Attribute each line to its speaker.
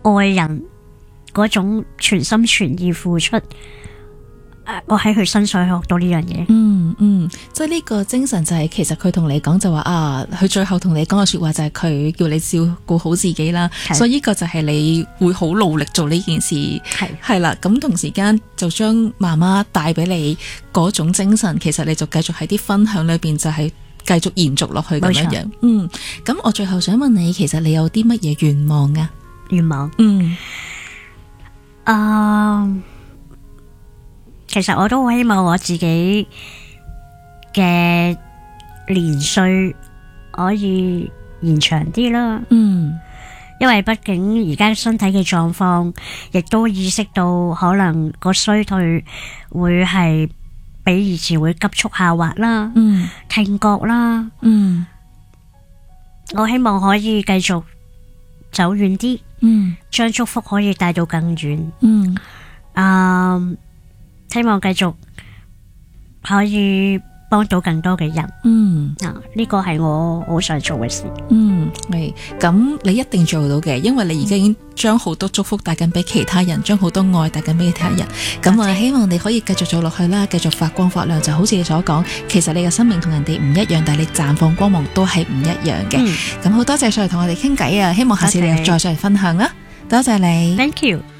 Speaker 1: 愛人嗰種全心全意付出，我喺佢身上學到呢樣嘢。
Speaker 2: 即係呢個精神就係其實佢同你講就話佢最後同你講嘅說話就係佢叫你照顧好自己啦，所以呢個就係你會好努力做呢件事，係啦。咁同時間就將媽媽帶俾你嗰種精神，其實你就繼續喺啲分享裏邊就係繼續延續落去咁樣樣。咁我最後想問你，其實你有啲乜嘢願望啊？
Speaker 1: 願望，其實我都好希望我自己嘅年歲可以延長啲啦。因為畢竟而家身體嘅狀況，亦都意識到可能個衰退會係比以前會急速下滑啦。聽覺啦，我希望可以繼續走遠啲，將祝福可以帶到更遠。希望繼續可以幫到更多嘅人。呢個係我好想做嘅事。
Speaker 2: 係咁，你一定做到嘅，因為你而家已經將好多祝福帶緊俾其他人，將好多愛帶緊俾其他人。咁我希望你可以繼續做落去啦，繼續發光發亮。就好似你所講，其實你嘅生命同人哋唔一樣，但係你綻放光芒都係唔一樣嘅。咁好多謝上嚟同我哋傾偈啊！希望下次你又再上嚟分享啦。多謝你。
Speaker 1: Thank you。